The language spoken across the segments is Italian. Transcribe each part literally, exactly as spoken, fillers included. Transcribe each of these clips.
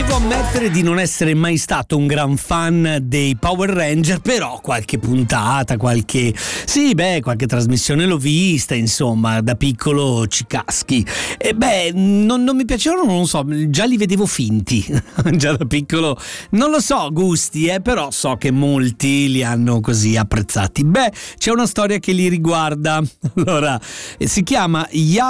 Devo ammettere di non essere mai stato un gran fan dei Power Ranger, però qualche puntata, qualche sì, beh, qualche trasmissione l'ho vista, insomma, da piccolo ci caschi. E beh, non, non mi piacevano, non lo so, già li vedevo finti, già da piccolo, non lo so, gusti, eh, però so che molti li hanno così apprezzati. Beh, c'è una storia che li riguarda. Allora, si chiama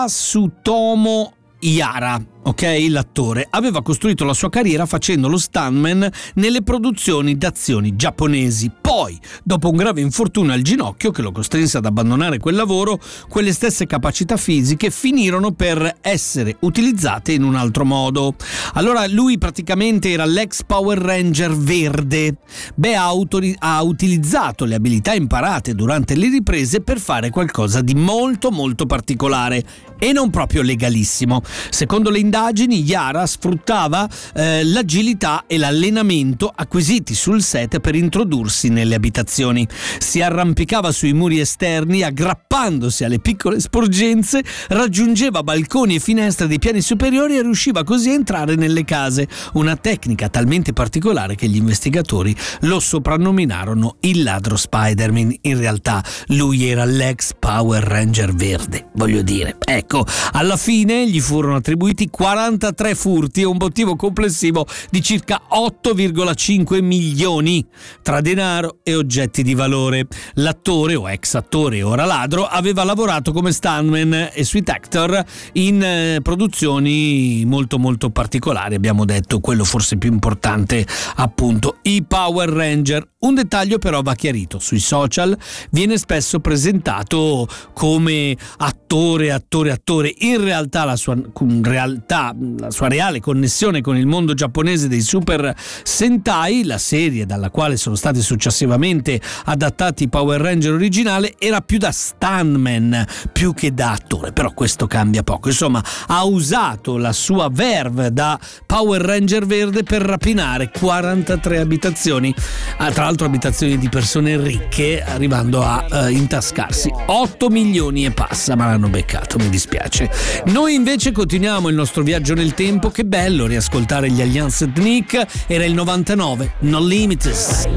Yasutomo Ihara, ok? L'attore aveva costruito la sua carriera facendo lo stuntman nelle produzioni d'azioni giapponesi. Poi, dopo un grave infortunio al ginocchio che lo costrinse ad abbandonare quel lavoro, quelle stesse capacità fisiche finirono per essere utilizzate in un altro modo. Allora lui praticamente era l'ex Power Ranger verde. Beh, ha, autori- ha utilizzato le abilità imparate durante le riprese per fare qualcosa di molto molto particolare e non proprio legalissimo. Secondo le indagini, Yara sfruttava eh, l'agilità e l'allenamento acquisiti sul set per introdursi nelle abitazioni. Si arrampicava sui muri esterni, aggrappandosi alle piccole sporgenze, raggiungeva balconi e finestre dei piani superiori e riusciva così a entrare nelle case. Una tecnica talmente particolare che gli investigatori lo soprannominarono il ladro Spider-Man. In realtà lui era l'ex Power Ranger verde, voglio dire. Ecco, alla fine gli furono attribuiti quarantatré furti e un motivo complessivo di circa otto virgola cinque milioni tra denaro e oggetti di valore. L'attore, o ex attore e ora ladro, aveva lavorato come stuntman e suite actor in eh, produzioni molto molto particolari. Abbiamo detto quello forse più importante, appunto, i Power Ranger. Un dettaglio però va chiarito: sui social viene spesso presentato come attore, attore, attore. In realtà la sua in realtà la sua reale connessione con il mondo giapponese dei Super Sentai, la serie dalla quale sono stati successivamente adattati i Power Ranger originale, era più da stuntman più che da attore. Però questo cambia poco. Insomma, ha usato la sua verve da Power Ranger verde per rapinare quarantatré abitazioni, ah, tra l'altro abitazioni di persone ricche, arrivando a uh, intascarsi otto milioni e passa, ma l'hanno beccato, mi dispiace. Noi invece continuiamo il nostro viaggio nel tempo. Che bello riascoltare gli Alliance Ethnique. Era il novantanove, No Limites.